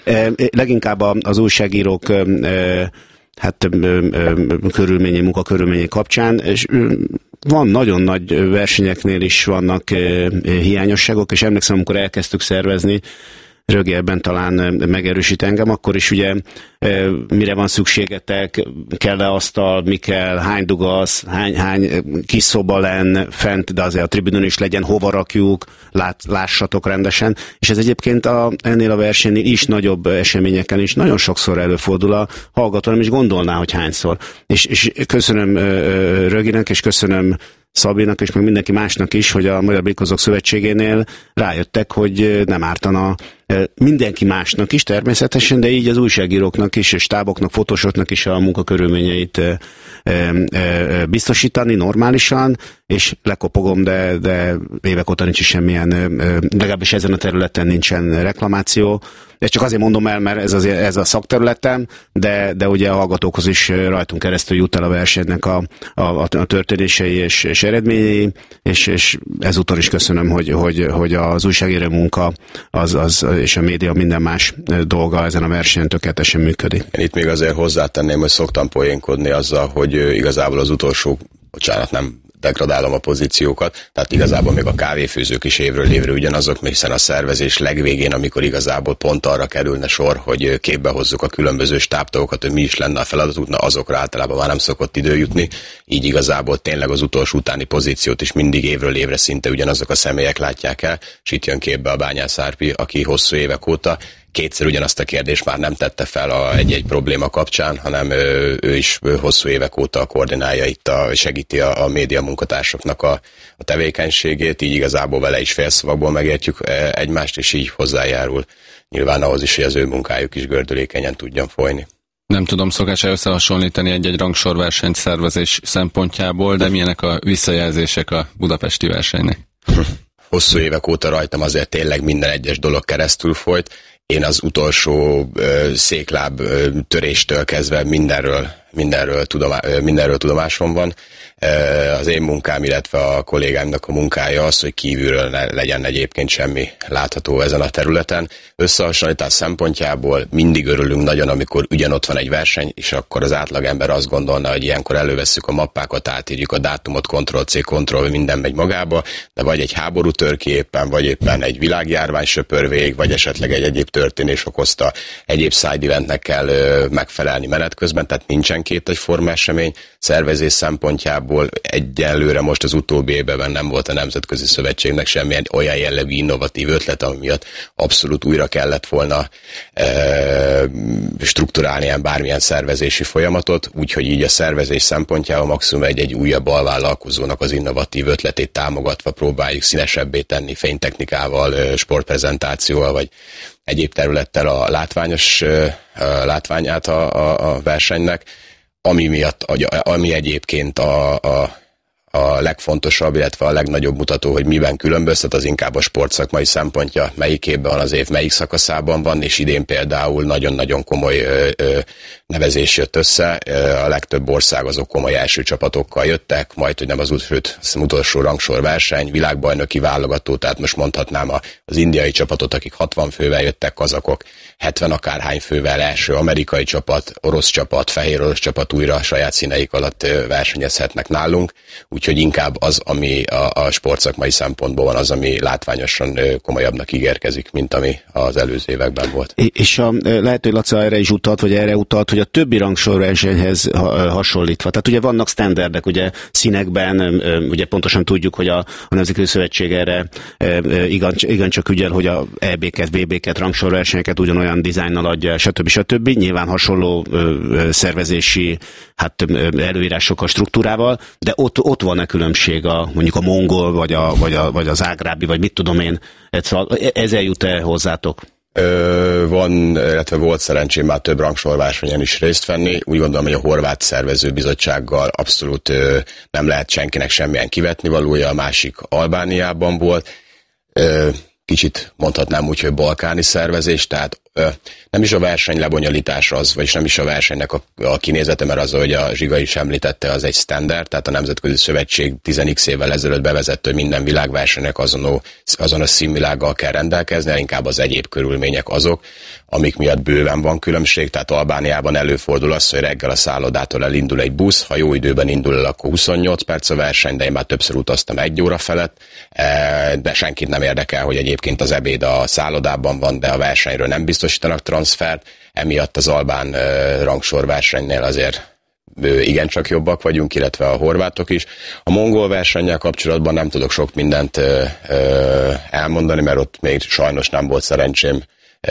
Leginkább az újságírók munkakörülményei kapcsán, és van nagyon nagy versenyeknél is vannak hiányosságok, és emlékszem, amikor elkezdtük szervezni, Rögi ebben talán megerősít engem, akkor is ugye mire van szükségetek, kell-e asztal, mi kell, hány dugasz, hány kis szoba len fent, de azért a tribünön is legyen, hova rakjuk, lássatok rendesen. És ez egyébként ennél a versenynél is, nagyobb eseményeken is nagyon sokszor előfordul, a hallgató nem is gondolná, hogy hányszor. És köszönöm Röginek, és köszönöm Szabinak, és meg mindenki másnak is, hogy a Magyar Birkózók Szövetségénél rájöttek, hogy nem ártana mindenki másnak is természetesen, de így az újságíróknak is, és stáboknak, fotósoknak is a munkakörülményeit biztosítani normálisan, és lekopogom, de évek óta nincs semmilyen, legalábbis ezen a területen nincsen reklamáció. Ezt csak azért mondom el, mert ez a szakterületem, de ugye a hallgatókhoz is rajtunk keresztül jut el a versenynek a történései és eredményei, és ezúttal is köszönöm, hogy az újságíró munka és a média minden más dolga ezen a versenyen tökéletesen működik. Én itt még azért hozzátenném, hogy szoktam poénkodni azzal, hogy igazából az utolsó, nem degradálom a pozíciókat, tehát igazából még a kávéfőzők is évről évre ugyanazok, hiszen a szervezés legvégén, amikor igazából pont arra kerülne sor, hogy képbe hozzuk a különböző stábtagokat, hogy mi is lenne a feladatuk, azokra általában már nem szokott idő jutni, így igazából tényleg az utolsó utáni pozíciót is mindig évről évre szinte ugyanazok a személyek látják el, és itt jön képbe a Bányász Árpi, aki hosszú évek óta kétszer ugyanazt a kérdést már nem tette fel egy probléma kapcsán, hanem ő is hosszú évek óta koordinálja itt, segíti a média munkatársaknak a tevékenységét, így igazából vele is félszavakból megértjük egymást, és így hozzájárul nyilván ahhoz is, hogy az ő munkájuk is gördülékenyen tudjon folyni. Nem tudom, szokás összehasonlítani egy rangsorverseny szervezés szempontjából, de milyenek a visszajelzések a budapesti versenynek? Hosszú évek óta rajtam azért tényleg minden egyes dolog keresztül folyt. Én az utolsó székláb töréstől kezdve mindenről tudomásom van. Az én munkám, illetve a kollégáimnak a munkája az, hogy kívülről ne legyen egyébként semmi látható ezen a területen. Összehasonlítás szempontjából mindig örülünk nagyon, amikor ugyanott van egy verseny, és akkor az átlagember azt gondolna, hogy ilyenkor elővesszük a mappákat, átírjuk a dátumot, Ctrl-C, Ctrl, minden megy magába, de vagy egy háború tör ki éppen, vagy éppen egy világjárvány söpör végig, vagy esetleg egy egyéb történés okozta egyéb side eventnek kell megfelelni menet közben, tehát nincsen két egyforma esemény. Szervezés szempontjából egyelőre most az utóbbi évben nem volt a Nemzetközi Szövetségnek semmilyen olyan jellegű innovatív ötlet, ami miatt abszolút újra kellett volna strukturálni ilyen bármilyen szervezési folyamatot, úgyhogy így a szervezés szempontjából maximum egy újabb alvállalkozónak az innovatív ötletét támogatva próbáljuk színesebbé tenni fénytechnikával, sportprezentációval, vagy egyéb területtel a látványát a versenynek, ami egyébként a legfontosabb, illetve a legnagyobb mutató, hogy miben különböztet, az inkább a sportszakmai szempontja, melyik évben van az év, melyik szakaszában van, és idén például nagyon-nagyon komoly nevezés jött össze. A legtöbb ország azok komoly első csapatokkal jöttek, majd, hogy nem az utolsó rangsor verseny, világbajnoki válogató, tehát most mondhatnám az indiai csapatot, akik 60 fővel jöttek, kazakok, 70 akárhány fővel első amerikai csapat, orosz csapat, fehér orosz csapat újra a saját színeik alatt versenyezhetnek nálunk, úgyhogy inkább az, ami a sportszakmai szempontból van, az, ami látványosan komolyabbnak ígérkezik, mint ami az előző években volt. És lehet, hogy Laca erre is utalt, vagy erre utalt, hogy a többi rangsorversenyhez hasonlítva. Tehát ugye vannak standardek, ugye színekben, ugye pontosan tudjuk, hogy a Nemzetközi Szövetség erre igencsak ügyel, hogy a EB-ket, VB-ket, rangsorversenyeket ugyanolyan dizájnnal adja, stb. Nyilván hasonló szervezési előírásokkal, struktúrával, de ott van-e különbség mondjuk a mongol, vagy az ágrábi, vagy mit tudom én, ezzel jut-e hozzátok? Van, illetve volt szerencsém már több rangsorversenyen is részt venni. Úgy gondolom, hogy a horvát szervezőbizottsággal abszolút nem lehet senkinek semmilyen kivetnivalója, a másik Albániában volt. Kicsit mondhatnám úgy, hogy balkáni szervezés, tehát nem is a verseny lebonyolítása az, vagyis nem is a versenynek a kinézete, mert az, ahogy a Zsiga is említette, az egy standard, tehát a Nemzetközi Szövetség 10x évvel ezelőtt bevezette, hogy minden világversenynek azonos színvilággal kell rendelkezni, inkább az egyéb körülmények azok, amik miatt bőven van különbség, tehát Albániában előfordul az, hogy reggel a szállodától elindul egy busz, ha jó időben indul el, akkor 28 perc a verseny, de én már többször utaztam 1 óra felett, de senkit nem érdekel, hogy egyébként az ebéd a szállodában van, de a versenyről nem biztosítanak transfert, emiatt az albán rangsorversenynél azért igencsak jobbak vagyunk, illetve a horvátok is. A mongol versennyel kapcsolatban nem tudok sok mindent elmondani, mert ott még sajnos nem volt szerencsém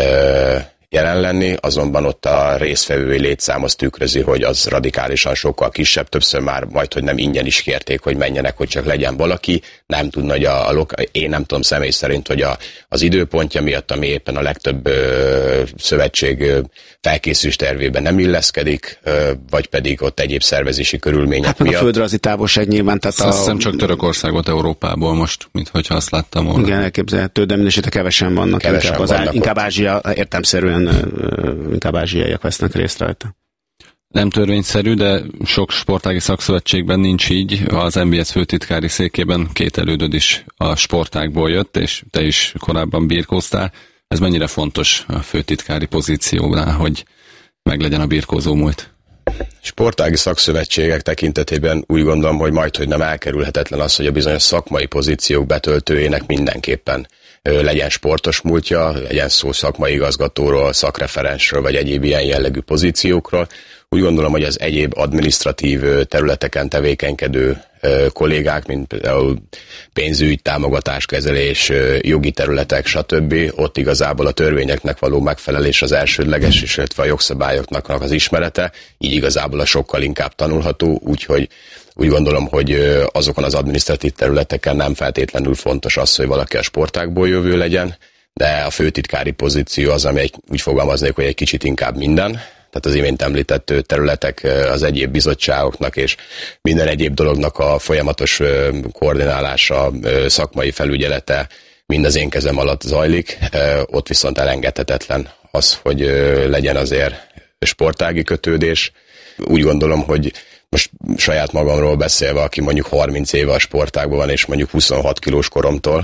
jelen lenni, azonban ott a résztvevői létszám az tükrözi, hogy az radikálisan sokkal kisebb, többször már majdhogy nem ingyen is kérték, hogy menjenek, hogy csak legyen valaki, nem tudna, hogy én nem tudom személy szerint, hogy az időpontja miatt, ami éppen a legtöbb szövetség felkészülés tervében nem illeszkedik, vagy pedig ott egyéb szervezési körülmények miatt. A földrajzi távolság nyilván, tehát azt hiszem csak Törökország volt Európából most, minthogyha azt láttam volna. Igen, elképzelhető, de mindesetre kevesen vannak. Inkább Ázsia, értelemszerűen inkább ázsiaiak vesznek részt rajta. Nem törvényszerű, de sok sportági szakszövetségben nincs így. Az NBS főtitkári székében 2 elődöd is a sportágból jött, és te is korábban birkóztál. Ez mennyire fontos a főtitkári pozíciónál, hogy meglegyen a birkózó múlt? Sportági szakszövetségek tekintetében úgy gondolom, hogy majdhogy nem elkerülhetetlen az, hogy a bizonyos szakmai pozíciók betöltőjének mindenképpen legyen sportos múltja, legyen szó szakmai igazgatóról, szakreferensről, vagy egyéb ilyen jellegű pozíciókról. Úgy gondolom, hogy az egyéb adminisztratív területeken tevékenykedő kollégák, mint például pénzügy, támogatáskezelés, jogi területek, stb. Ott igazából a törvényeknek való megfelelés az elsődleges, illetve a jogszabályoknak az ismerete, így igazából a sokkal inkább tanulható, úgyhogy úgy gondolom, hogy azokon az adminisztratív területeken nem feltétlenül fontos az, hogy valaki a sportágból jövő legyen, de a főtitkári pozíció az, ami úgy fogalmaznék, hogy egy kicsit inkább minden. Tehát az imént említett területek az egyéb bizottságoknak és minden egyéb dolognak a folyamatos koordinálása, szakmai felügyelete mind az én kezem alatt zajlik. Ott viszont elengedhetetlen az, hogy legyen azért sportági kötődés. Úgy gondolom, hogy most saját magamról beszélve, aki mondjuk 30 éve a sportágban van, és mondjuk 26 kilós koromtól,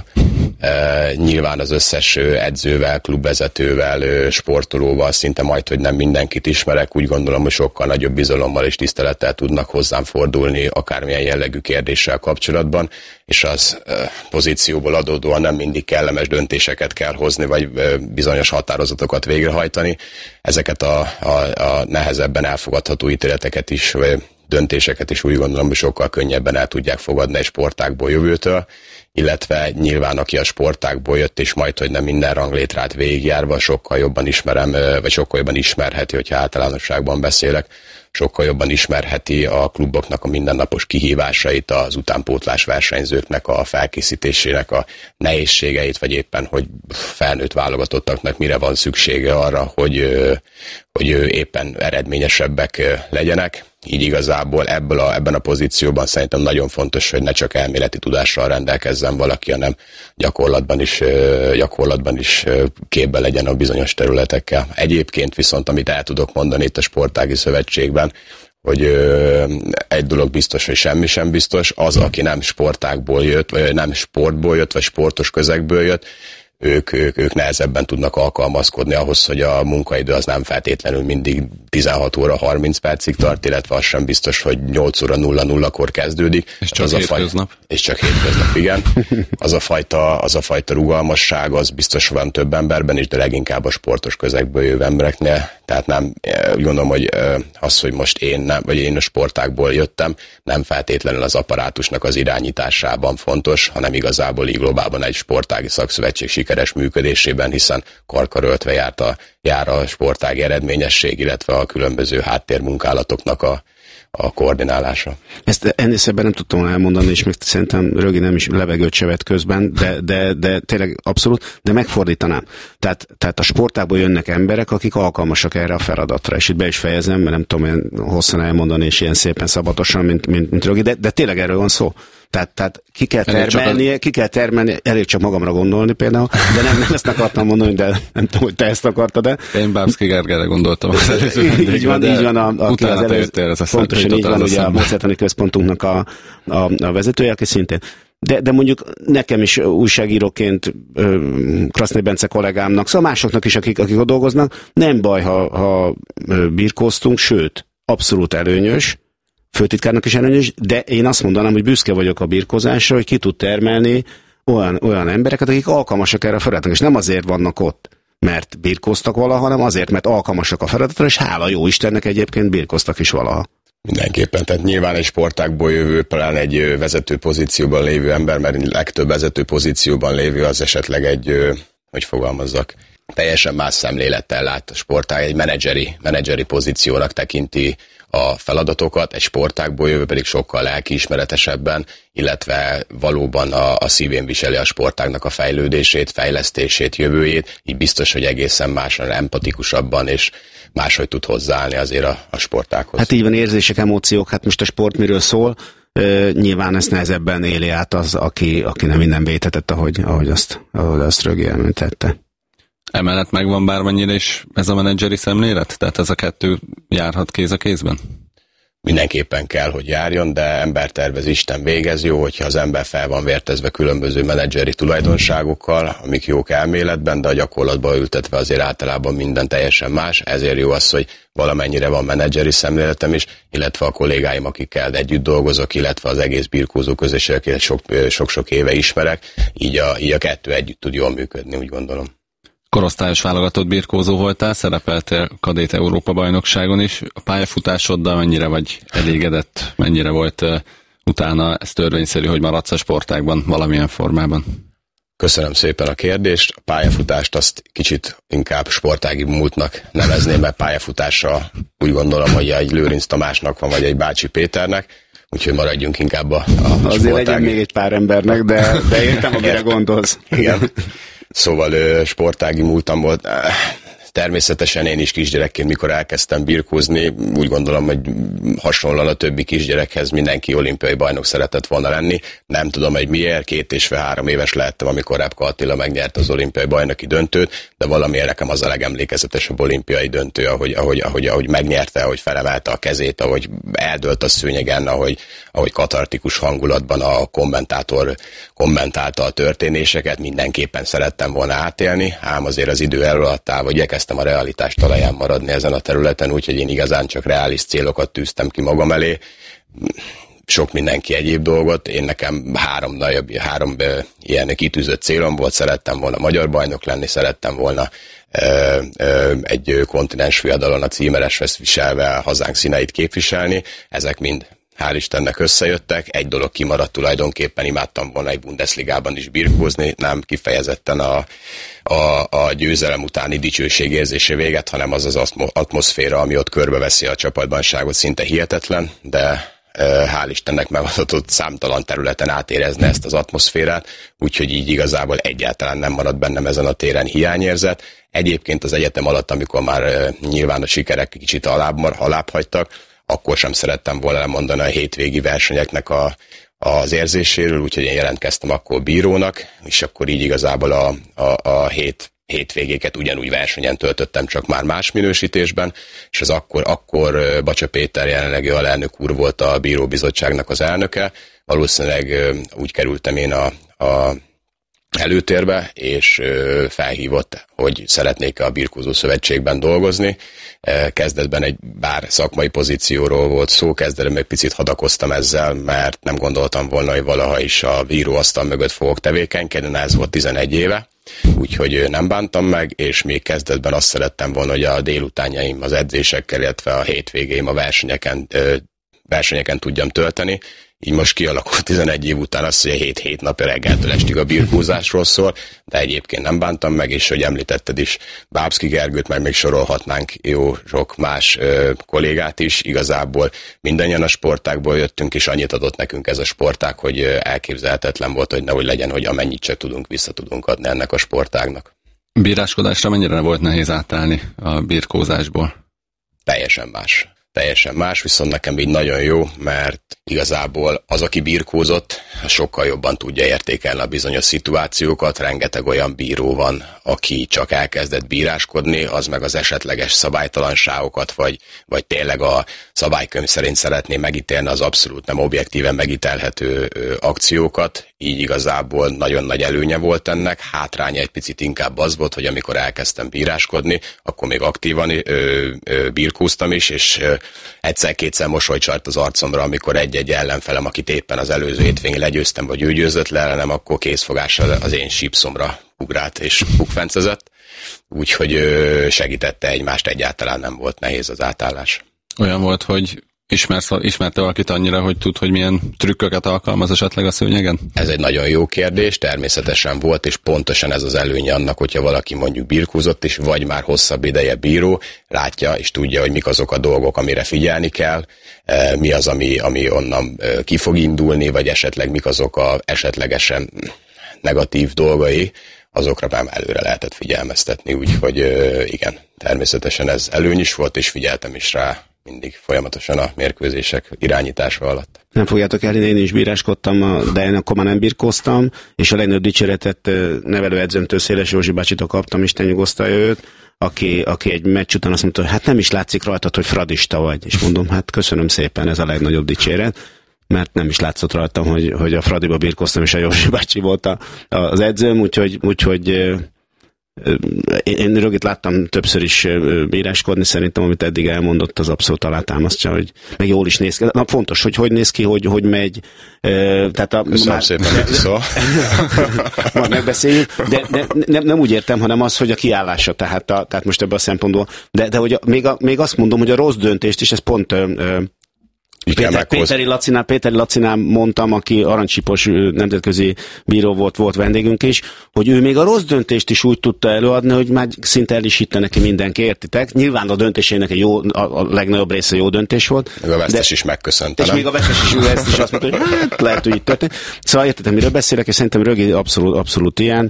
nyilván az összes edzővel, klubvezetővel, sportolóval szinte majdhogy nem mindenkit ismerek, úgy gondolom, hogy sokkal nagyobb bizalommal és tisztelettel tudnak hozzám fordulni akármilyen jellegű kérdéssel kapcsolatban, és az pozícióból adódóan nem mindig kellemes döntéseket kell hozni, vagy bizonyos határozatokat végrehajtani. Ezeket a nehezebben elfogadható ítéleteket is, vagy döntéseket is úgy gondolom, hogy sokkal könnyebben el tudják fogadni egy sportágból jövőtől, illetve nyilván aki a sportágból jött, és majdhogy nem minden ranglétrát végigjárva, sokkal jobban ismerem, vagy sokkal jobban ismerheti, hogyha általánosságban beszélek, sokkal jobban ismerheti a kluboknak a mindennapos kihívásait, az utánpótlás versenyzőknek a felkészítésének a nehézségeit, vagy éppen, hogy felnőtt válogatottaknak mire van szüksége arra, hogy éppen eredményesebbek legyenek. Így igazából ebben a pozícióban szerintem nagyon fontos, hogy ne csak elméleti tudással rendelkezzen valaki, hanem gyakorlatban is képben legyen a bizonyos területekkel. Egyébként viszont, amit el tudok mondani itt a Sportági Szövetségben, hogy egy dolog biztos, hogy semmi sem biztos, az, aki nem sportágból jött, vagy nem sportból jött, vagy sportos közegből jött, ők nehezebben tudnak alkalmazkodni ahhoz, hogy a munkaidő az nem feltétlenül mindig 16 óra 30 percig tart, illetve az sem biztos, hogy 8 óra 00-kor kezdődik. És csak hétköznap. És csak hétköznap, igen. Az a fajta rugalmasság, az biztos van több emberben is, de leginkább a sportos közegből jövő embereknél. Tehát nem, úgy gondolom, hogy az, hogy most én a sportágból jöttem, nem feltétlenül az apparátusnak az irányításában fontos, hanem igazából így globálban egy sportági szakszövetség sikeres működésében, hiszen karkaröltve jár a sportági eredményesség, illetve a különböző háttérmunkálatoknak a koordinálása. Ezt ennél szebben nem tudtam elmondani, és még szerintem Rögi nem is levegőt se vett közben, de tényleg abszolút, de megfordítanám. Tehát a sportágból jönnek emberek, akik alkalmasak erre a feladatra, és itt be is fejezem, mert nem tudom olyan hosszan elmondani, és ilyen szépen szabatosan, mint Rögi, de tényleg erről van szó. Tehát ki kell termelni, elég csak magamra gondolni például, de nem ezt akartam mondani, de nem tudom, hogy te ezt akartad-e. Én Bábszki Gergelyre gondoltam. Így van, aki az előző, pontosan így van, ugye a módszertani központunknak a vezetője, aki szintén. De mondjuk nekem is újságíróként, Krasznai Bence kollégámnak, szóval másoknak is, akik ott dolgoznak, nem baj, ha birkóztunk, sőt, abszolút előnyös, főtitkárnak is előnyös, de én azt mondanám, hogy büszke vagyok a birkózásra, hogy ki tud termelni olyan embereket, akik alkalmasak erre a feladatnak, és nem azért vannak ott, mert birkóztak valaha, hanem azért, mert alkalmasak a feladatra, és hála jó Istennek egyébként birkóztak is valaha. Mindenképpen, tehát nyilván egy sportágból jövő, talán egy vezető pozícióban lévő ember, mert legtöbb vezető pozícióban lévő az esetleg egy, hogy fogalmazzak, teljesen más szemlélettel lát a sportág, egy menedzseri pozíciónak tekinti a feladatokat, egy sportágból jövő pedig sokkal lelkiismeretesebben, illetve valóban a szívén viseli a sportágnak a fejlődését, fejlesztését, jövőjét, így biztos, hogy egészen másan, empatikusabban és máshogy tud hozzáállni azért a sportághoz. Hát így van, érzések, emóciók, hát most a sport miről szól, nyilván ezt nehezebben éli át az, aki nem minden vétetett, ahogy azt Rögi említette. Emellett megvan bármennyire is ez a menedzseri szemlélet? Tehát ez a kettő járhat kéz a kézben? Mindenképpen kell, hogy járjon, de ember tervez, Isten végez. Jó, hogyha az ember fel van vértezve különböző menedzseri tulajdonságokkal, amik jók elméletben, de a gyakorlatban ültetve azért általában minden teljesen más. Ezért jó az, hogy valamennyire van menedzseri szemléletem is, illetve a kollégáim, akikkel együtt dolgozok, illetve az egész birkózó közösséget sok-sok éve ismerek, így a kettő együtt tud jól működni, úgy gondolom. Korosztályos válogatott birkózó voltál, szerepeltél kadét Európa-bajnokságon is. A pályafutásoddal mennyire vagy elégedett, mennyire volt utána ez törvényszerű, hogy maradsz a sportágban valamilyen formában? Köszönöm szépen a kérdést. A pályafutást azt kicsit inkább sportági múltnak nevezném, mert pályafutásra úgy gondolom, hogy egy Lőrinc Tamásnak van, vagy egy Bácsi Péternek, úgyhogy maradjunk inkább a azért sportági. Legyen még egy pár embernek, de értem, amire gondolsz. Igen. Szóval sportági múltam volt. Természetesen én is kisgyerekként, mikor elkezdtem birkózni, úgy gondolom, hogy hasonlóan a többi kisgyerekhez mindenki olimpiai bajnok szeretett volna lenni. Nem tudom, hogy miért, 2,5-3 éves lehettem, amikor Repka Attila megnyerte az olimpiai bajnoki döntőt, de valamiért nekem az a legemlékezetesebb olimpiai döntő, ahogy megnyerte, ahogy felemelte a kezét, ahogy eldőlt a szőnyegen, ahogy katartikus hangulatban a kommentátor kommentálta a történéseket, mindenképpen szerettem volna átélni, ám azért az idő elhaladtával igyekeztem a realitás talaján maradni ezen a területen, úgyhogy én igazán csak reális célokat tűztem ki magam elé, sok mindenki egyéb dolgot, én nekem három ilyen kitűzött célom volt, szerettem volna magyar bajnok lenni, szerettem volna egy kontinens fiadalon a címeresveszt viselve hazánk színeit képviselni, ezek mind hál' Istennek összejöttek, egy dolog kimaradt tulajdonképpen, imádtam volna egy Bundesligában is birkózni, nem kifejezetten a győzelem utáni dicsőség érzése véget, hanem az atmoszféra, ami ott körbeveszi a csapatbanságot, szinte hihetetlen, de hál' Istennek megadatott számtalan területen átérezni ezt az atmoszférát, úgyhogy így igazából egyáltalán nem maradt bennem ezen a téren hiányérzet. Egyébként az egyetem alatt, amikor már nyilván a sikerek kicsit alább hagytak, akkor sem szerettem volna lemondani a hétvégi versenyeknek az érzéséről, úgyhogy én jelentkeztem akkor bírónak, és akkor így igazából a hétvégéket ugyanúgy versenyen töltöttem, csak már más minősítésben, és az akkor Bacsa Péter jelenlegi alelnök úr volt a bíróbizottságnak az elnöke, valószínűleg úgy kerültem én a előtérbe, és felhívott, hogy szeretnék a Birkózó Szövetségben dolgozni. Kezdetben egy bár szakmai pozícióról volt szó, kezdetben meg picit hadakoztam ezzel, mert nem gondoltam volna, hogy valaha is a bíróasztal mögött fogok tevékenykedni, ez volt 11 éve, úgyhogy nem bántam meg, és még kezdetben azt szerettem volna, hogy a délutánjaim az edzésekkel, illetve a hétvégéim a versenyeken tudjam tölteni. Így most kialakult 11 év után az, hogy 7 nap reggeltől estig a birkózásról szól, de egyébként nem bántam meg, és hogy említetted is Bábszki Gergőt, meg még sorolhatnánk jó sok más kollégát is. Igazából mindannyian a sportágból jöttünk, és annyit adott nekünk ez a sportág, hogy elképzelhetetlen volt, hogy nehogy legyen, hogy amennyit csak tudunk, vissza tudunk adni ennek a sportágnak. Bíráskodásra mennyire volt nehéz átállni a birkózásból? Teljesen más. teljesen más, viszont nekem így nagyon jó, mert igazából az, aki birkózott, sokkal jobban tudja értékelni a bizonyos szituációkat, rengeteg olyan bíró van, aki csak elkezdett bíráskodni, az meg az esetleges szabálytalanságokat, vagy tényleg a szabálykönyv szerint szeretné megítélni az abszolút nem objektíven megítélhető akciókat, így igazából nagyon nagy előnye volt ennek, hátránya egy picit inkább az volt, hogy amikor elkezdtem bíráskodni, akkor még aktívan birkóztam is, és egyszer-kétszer mosoly csart az arcomra, amikor egy-egy ellenfelem, akit éppen az előző hétvégén legyőztem, vagy ő győzött le ellenem, akkor készfogással az én sípszomra ugrált és bukfencezett, úgyhogy segítette egymást, egyáltalán nem volt nehéz az átállás. Olyan volt, hogy ismerte valakit annyira, hogy tud, hogy milyen trükköket alkalmaz esetleg a szőnyegen? Ez egy nagyon jó kérdés, természetesen volt, és pontosan ez az előnye annak, hogyha valaki mondjuk birkózott is, vagy már hosszabb ideje bíró, látja és tudja, hogy mik azok a dolgok, amire figyelni kell, mi az, ami onnan ki fog indulni, vagy esetleg mik azok a esetlegesen negatív dolgai, azokra már előre lehetett figyelmeztetni, úgyhogy igen, természetesen ez előny is volt, és figyeltem is rá mindig folyamatosan a mérkőzések irányítása alatt. Nem fogjátok el, én is bíráskodtam, de én akkor már nem birkóztam, és a legnagyobb dicséretet nevelőedzőmtől, Széles Józsi bácsitól kaptam, Isten nyugosztalja őt, aki egy meccs után azt mondta, hogy hát nem is látszik rajtad, hogy fradista vagy. És mondom, hát köszönöm szépen, ez a legnagyobb dicséret, mert nem is látszott rajtam, hogy a Fradiba birkóztam, és a Józsi bácsi volt az edzőm, úgyhogy én Rögit láttam többször is bíráskodni, szerintem, amit eddig elmondott, az abszolút alátámasztja, hogy meg jól is néz ki. Na, fontos, hogy néz ki, hogy megy. Köszönöm szépen, hogy szól. Majd megbeszéljük, de nem úgy értem, hanem az, hogy a kiállása, tehát most ebben a szempontból. De hogy még azt mondom, hogy a rossz döntést is, ez pont Péteri Lacinál mondtam, aki arancsipos nemzetközi bíró volt vendégünk is, hogy ő még a rossz döntést is úgy tudta előadni, hogy már szinte el is hitte neki mindenki, értitek? Nyilván a döntésének a legnagyobb része jó döntés volt. Még a vesztes is megköszönte. És még a vesztes is azt mondta, hogy hát lehet, hogy így történt. Szóval értetem, miről beszélek, és szerintem Rögi abszolút ilyen.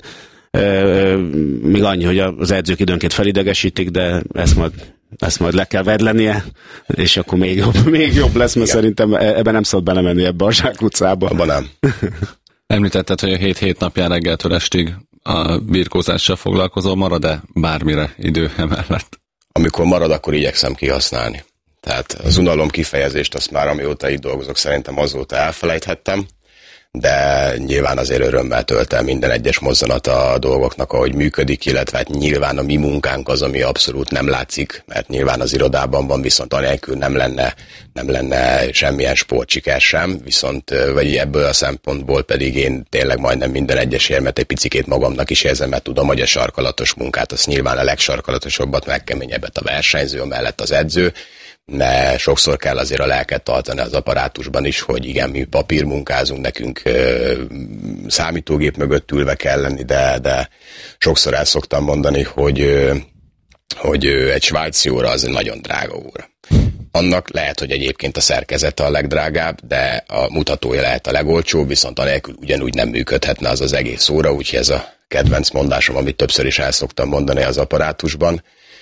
Még annyi, hogy az edzők időnként felidegesítik, de ezt majd le kell vedlenie, és akkor még jobb lesz, mert szerintem ebben nem szabad belemenni ebbe a zsákutcába. Abban nem. Említetted, hogy a 7 napján reggeltől estig a birkózással foglalkozol, marad-e bármire idő emellett? Amikor marad, akkor igyekszem kihasználni. Tehát az unalom kifejezést azt már amióta itt dolgozok, szerintem azóta elfelejthettem, de nyilván azért örömmel tölt el minden egyes mozzanata a dolgoknak, ahogy működik, illetve hát nyilván a mi munkánk az, ami abszolút nem látszik, mert nyilván az irodában van, viszont anélkül nem lenne semmilyen sportsiker sem, viszont vagy ebből a szempontból pedig én tényleg majdnem minden egyes érmet egy picikét magamnak is érzem, mert tudom, hogy a sarkalatos munkát, az nyilván a legsarkalatosabbat, megkeményebbet a versenyző, mellett az edző, de sokszor kell azért a lelket tartani az apparátusban is, hogy igen, mi papírmunkázunk, nekünk számítógép mögött ülve kell lenni, de sokszor el szoktam mondani, hogy egy svájci óra az egy nagyon drága óra. Annak lehet, hogy egyébként a szerkezete a legdrágább, de a mutatója lehet a legolcsóbb, viszont anélkül ugyanúgy nem működhetne az egész óra, úgyhogy ez a kedvenc mondásom, amit többször is el szoktam mondani az apparátusban.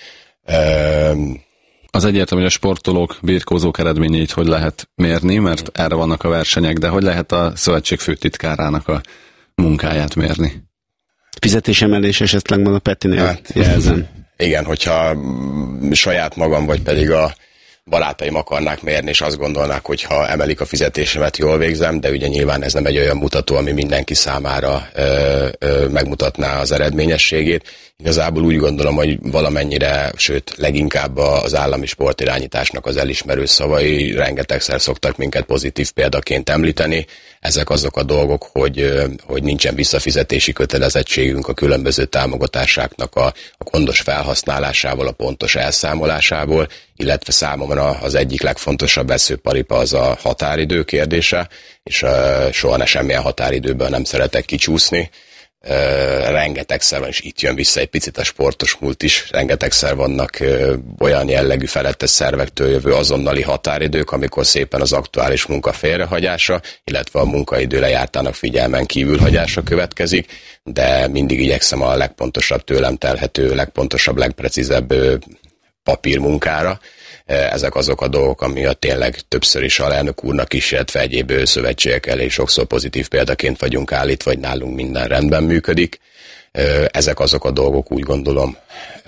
Az egyértelmű, hogy a sportolók, birkózók eredményeit hogy lehet mérni, mert erre vannak a versenyek, de hogy lehet a szövetség főtitkárának a munkáját mérni? Fizetésemelés esetleg van a Petinél, jelzem. Igen, hogyha saját magam, vagy pedig a barátaim akarnák mérni, és azt gondolnák, hogy ha emelik a fizetésemet, jól végzem, de ugye nyilván ez nem egy olyan mutató, ami mindenki számára megmutatná az eredményességét. Igazából úgy gondolom, hogy valamennyire, sőt leginkább az állami sportirányításnak az elismerő szavai rengetegszer szoktak minket pozitív példaként említeni. Ezek azok a dolgok, hogy nincsen visszafizetési kötelezettségünk a különböző támogatásáknak a gondos felhasználásával, a pontos elszámolásából, illetve számomra az egyik legfontosabb veszőparipa az a határidő kérdése, és soha ne semmilyen határidőben nem szeretek kicsúszni. Rengetegszer van, és itt jön vissza egy picit a sportos múlt is, rengetegszer vannak olyan jellegű felettes szervektől jövő azonnali határidők, amikor szépen az aktuális munka félrehagyása, illetve a munkaidő lejártának figyelmen kívül hagyása következik, de mindig igyekszem a legpontosabb tőlem telhető, legpontosabb, legprecízebb papírmunkára, Ezek azok a dolgok, ami tényleg többször is alelnök úrnak is, illetve egyéb szövetségek elé sokszor pozitív példaként vagyunk állítva, vagy nálunk minden rendben működik. Ezek azok a dolgok, úgy gondolom,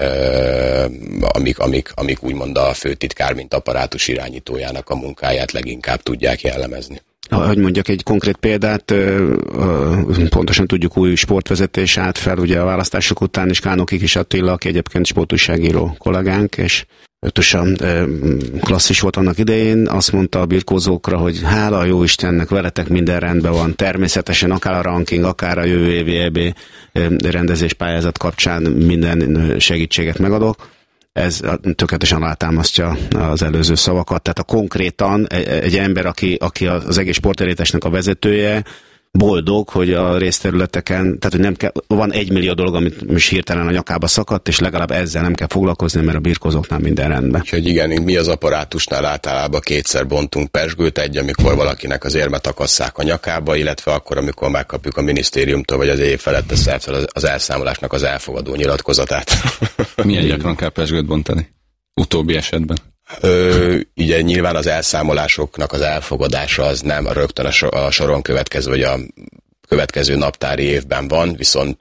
amik úgymond a főtitkár, mint apparátus irányítójának a munkáját leginkább tudják jellemezni. Hogy mondjak egy konkrét példát, pontosan tudjuk, új sportvezetés állt fel, ugye a választások után is Kánokik is Attila, aki egyébként sportújságíró kollégánk, és ötösen klasszis volt annak idején, azt mondta a birkózókra, hogy hála a jó Istennek, veletek minden rendben van, természetesen akár a ranking, akár a jövő évi EB rendezés pályázat kapcsán minden segítséget megadok. Ez tökéletesen alátámasztja az előző szavakat. Tehát konkrétan egy ember, aki az egész sportelítésnek a vezetője, boldog, hogy a részterületeken, tehát hogy nem kell, van 1 millió dolog, amit most hirtelen a nyakába szakadt, és legalább ezzel nem kell foglalkozni, mert a birkózóknál minden rendben. Úgyhogy igen, mi az apparátusnál általában 2-szer bontunk pezsgőt, egy, amikor valakinek az érmet akasszák a nyakába, illetve akkor, amikor megkapjuk a minisztériumtól, vagy az év felette szervtől az elszámolásnak az elfogadó nyilatkozatát. Milyen gyakran kell pezsgőt bontani? Utóbbi esetben? Ugye nyilván az elszámolásoknak az elfogadása az nem rögtön a soron következő, vagy a következő naptári évben van, viszont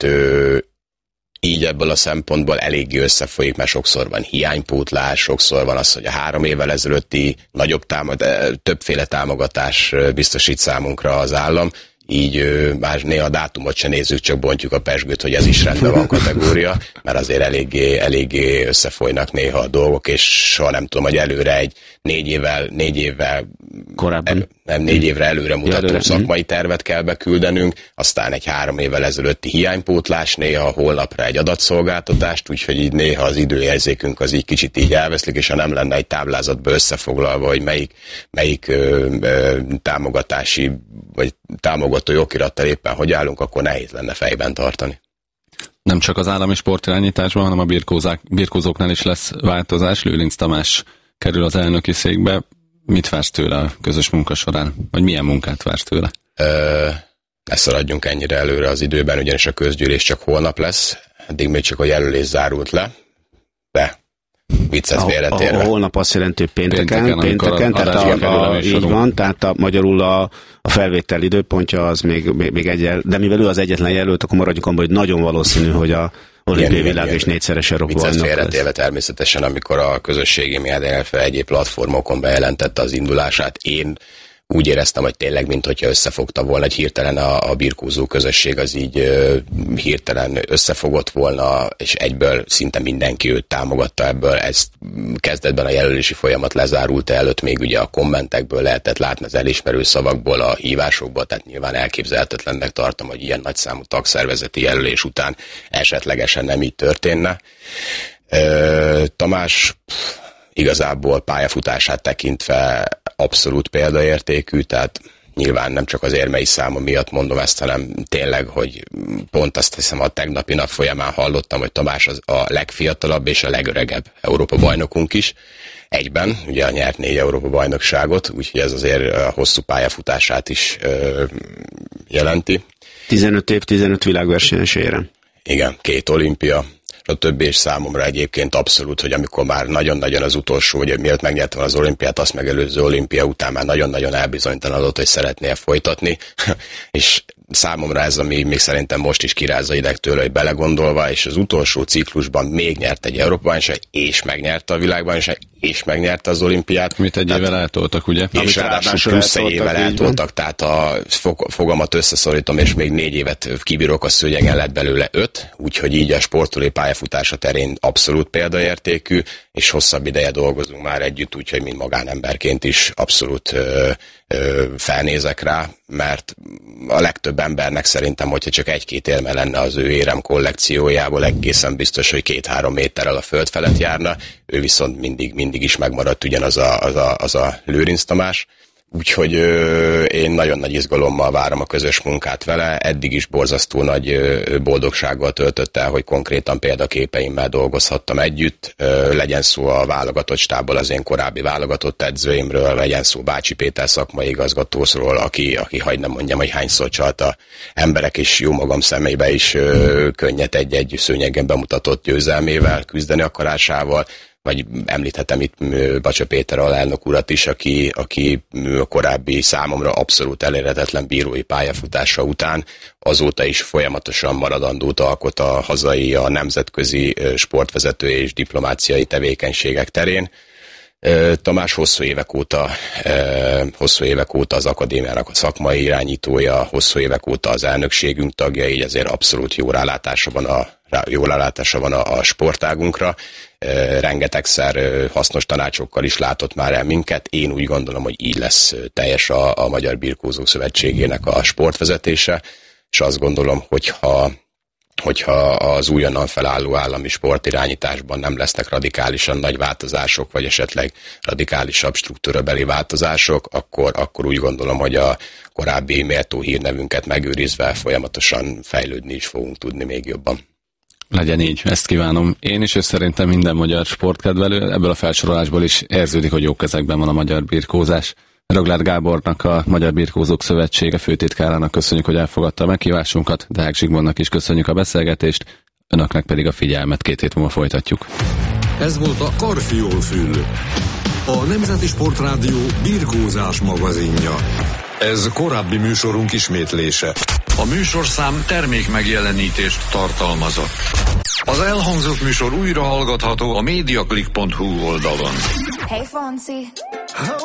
így ebből a szempontból eléggé összefolyik, mert sokszor van hiánypótlás, sokszor van az, hogy a 3 évvel ezelőtti többféle támogatás biztosít számunkra az állam, így már néha a dátumot se nézzük, csak bontjuk a pezsgőt, hogy ez is rendben van kategória, mert azért eléggé összefolynak néha a dolgok, és soha nem tudom, hogy előre egy 4 évvel korábban. Nem 4 évre előre mutató szakmai tervet kell beküldenünk, aztán egy 3 évvel ezelőtti hiánypótlás, néha holnapra egy adatszolgáltatást, úgyhogy így néha az időérzékünk az így kicsit így elveszlik, és ha nem lenne egy táblázatba összefoglalva, hogy melyik támogatási vagy támogató jogirattal éppen hogy állunk, akkor nehéz lenne fejben tartani. Nem csak az állami sportirányításban, hanem a birkózóknál is lesz változás. Lőrinc Tamás kerül az elnöki székbe. Mit vársz tőle a közös munka során? Vagy milyen munkát vársz tőle? Ne szaladjunk ennyire előre az időben, ugyanis a közgyűlés csak holnap lesz. Eddig még csak a jelölés zárult le. De viccet félretérve. A holnap azt jelenti, hogy pénteken tehát így van, tehát magyarul a felvétel időpontja az még de mivel ő az egyetlen jelölt, akkor maradjunk abban, hogy nagyon valószínű, hogy a olimpiai világ és 4-szeres Európa-bajnok lesz. Félretéve természetesen, amikor a közösségi média, illetve egyéb platformokon bejelentette az indulását, én úgy éreztem, hogy tényleg, mint hogyha összefogta volna, hogy hirtelen a birkózó közösség az így hirtelen összefogott volna, és egyből szinte mindenki őt támogatta ebből. Ez kezdetben a jelölési folyamat lezárult előtt, még ugye a kommentekből lehetett látni, az elismerő szavakból, a hívásokból, tehát nyilván elképzelhetetlennek tartom, hogy ilyen nagyszámú tagszervezeti jelölés után esetlegesen nem így történne. Tamás igazából pályafutását tekintve abszolút példaértékű, tehát nyilván nem csak az érmei száma miatt mondom ezt, hanem tényleg, hogy pont azt hiszem a tegnapi nap folyamán hallottam, hogy Tamás az a legfiatalabb és a legöregebb Európa-bajnokunk is. Egyben, ugye nyert 4 Európa-bajnokságot, úgyhogy ez azért a hosszú pályafutását is jelenti. 15 év, 15 világversenyes érem. Igen, 2 olimpia. A többi és számomra egyébként abszolút, hogy amikor már nagyon-nagyon az utolsó, hogy mielőtt megnyertem az olimpiát, azt megelőző olimpia után már nagyon-nagyon elbizonytalanodott, hogy szeretné folytatni, és számomra ez, ami még szerintem most is kirázza ideg tőle, hogy belegondolva, és az utolsó ciklusban még nyert egy Európa-bajnokság, és megnyerte a világbajnokság, és megnyerte az olimpiát. Mit egy évvel eltoltak, ugye? És ráadásul plusz egy évvel eltoltak, tehát a fogamat összeszorítom, és még 4 évet kibírok, a szőnyegen lett belőle 5, úgyhogy így a sportolói pályafutása terén abszolút példaértékű, és hosszabb ideje dolgozunk már együtt, úgyhogy mint magánemberként is abszolút felnézek rá, mert a legtöbb embernek szerintem, hogyha csak 1-2 érme lenne az ő érem kollekciójából, egészen biztos, hogy 2-3 méterrel a föld felett járna, ő viszont mindig is megmaradt ugyanaz a Lőrinc Tamás. Úgyhogy én nagyon nagy izgalommal várom a közös munkát vele, eddig is borzasztó nagy boldogsággal töltött el, hogy konkrétan példaképeimmel dolgozhattam együtt, legyen szó a válogatott stábból az én korábbi válogatott edzőimről, legyen szó Bácsi Péter szakmai igazgatóról, aki hagy nem mondjam, hogy hányszor csalt a emberek és jó magam szemébe is könnyet egy szőnyegen bemutatott győzelmével, küzdeni akarásával, vagy említhetem itt Bacsa Péter alelnök urat is, aki a korábbi számomra abszolút elérhetetlen bírói pályafutása után azóta is folyamatosan maradandót alkot a hazai, a nemzetközi sportvezető és diplomáciai tevékenységek terén. Tamás hosszú évek óta az akadémiának a szakmai irányítója, hosszú évek óta az elnökségünk tagja, így azért abszolút jó rálátása van a sportágunkra. Rengetegszer hasznos tanácsokkal is látott már el minket. Én úgy gondolom, hogy így lesz teljes a Magyar Birkózók Szövetségének a sportvezetése, és azt gondolom, hogyha az újonnan felálló állami sportirányításban nem lesznek radikálisan nagy változások, vagy esetleg radikálisabb struktúrabeli változások, akkor úgy gondolom, hogy a korábbi méltó hírnevünket megőrizve folyamatosan fejlődni is fogunk tudni még jobban. Legyen így, ezt kívánom én is, és szerintem minden magyar sportkedvelő. Ebből a felsorolásból is érződik, hogy jó kezekben van a magyar birkózás. Rögler Gábornak, a Magyar Birkózók Szövetsége főtitkárának köszönjük, hogy elfogadta a meghívásunkat, Deák Zsigmondnak is köszönjük a beszélgetést, önöknek pedig a figyelmet, 2 hét múlva folytatjuk. Ez volt a Karfiol-fül, a Nemzeti Sportrádió birkózás magazinja. Ez korábbi műsorunk ismétlése. A műsorszám termék megjelenítést tartalmazott. Az elhangzott műsor újra hallgatható a mediaclick.hu oldalon. Hey Fonzie.